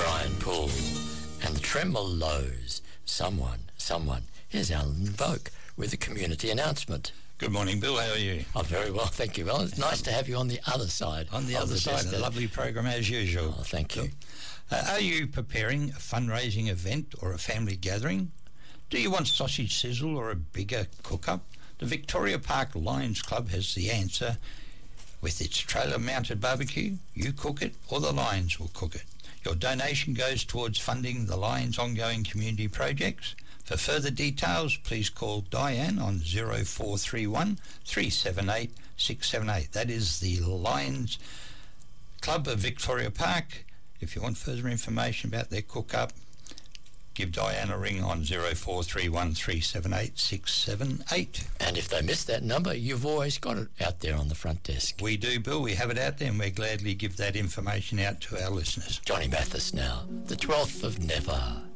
Brian Poole and the Tremolos. Someone. Here's Alan Voke with a community announcement. Good morning, Bill. How are you? Oh, very well, thank you. Well, it's nice to have you on the other side. On the other side, a lovely program as usual. Oh, thank you. Are you preparing a fundraising event or a family gathering? Do you want sausage sizzle or a bigger cook-up? The Victoria Park Lions Club has the answer. With its trailer-mounted barbecue, you cook it or the Lions will cook it. Your donation goes towards funding the Lions' ongoing community projects. For further details, please call Diane on 0431 378 678. That is the Lions Club of Victoria Park. If you want further information about their cook-up, give Diane a ring on 0431 378 678. And if they miss that number, you've always got it out there on the front desk. We do, Bill. We have it out there, and we gladly give that information out to our listeners. Johnny Mathis now, the 12th of Never.